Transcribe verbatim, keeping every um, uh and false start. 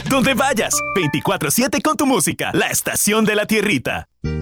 donde vayas, veinticuatro siete con tu música, la estación de la tierrita.